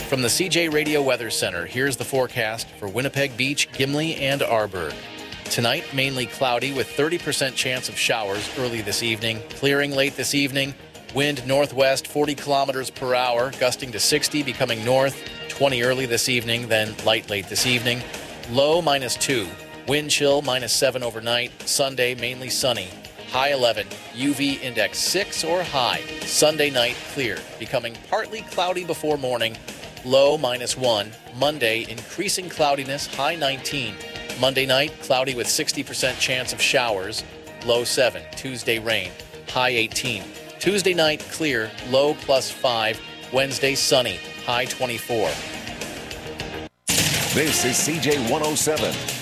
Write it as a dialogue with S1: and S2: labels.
S1: From the CJ Radio Weather Center, here's the forecast for Winnipeg Beach, Gimli, and Arborg. Tonight, mainly cloudy with 30% chance of showers early this evening. Clearing late this evening. Wind northwest 40 kilometers per hour, gusting to 60, becoming north 20 early this evening, then light late this evening. Low -2. Wind chill -7 overnight. Sunday, mainly sunny. High 11. UV index 6 or high. Sunday night, clear, becoming partly cloudy before morning. Low -1. Monday, increasing cloudiness, high 19. Monday night, cloudy with 60% chance of showers. Low 7. Tuesday, rain. High 18. Tuesday night, clear, low +5. Wednesday, sunny, high 24.
S2: This is CJ 107.